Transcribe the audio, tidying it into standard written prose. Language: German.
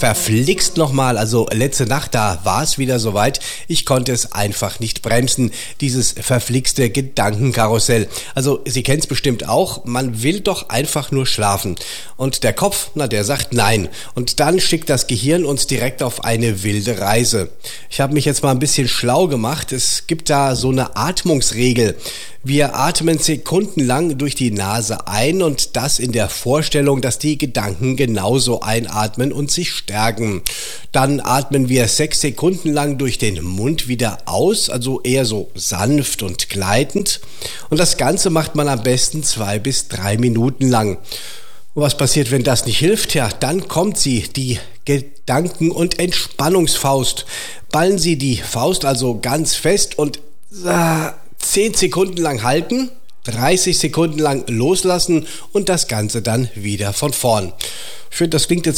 Verflixt nochmal, also letzte Nacht, da war es wieder soweit. Ich konnte es einfach nicht bremsen, dieses verflixte Gedankenkarussell. Also Sie kennen es bestimmt auch, man will doch einfach nur schlafen. Und der Kopf, der sagt nein. Und dann schickt das Gehirn uns direkt auf eine wilde Reise. Ich habe mich jetzt mal ein bisschen schlau gemacht. Es gibt da so eine Atmungsregel. Wir atmen sekundenlang durch die Nase ein und das in der Vorstellung, dass die Gedanken genauso einatmen und sich stärken. Dann atmen wir 6 Sekunden lang durch den Mund wieder aus, also eher so sanft und gleitend. Und das Ganze macht man am besten 2 bis 3 Minuten lang. Und was passiert, wenn das nicht hilft? Ja, dann kommt sie, die Gedanken- und Entspannungsfaust. Ballen Sie die Faust also ganz fest und 10 Sekunden lang halten, 30 Sekunden lang loslassen und das Ganze dann wieder von vorn. Das klingt jetzt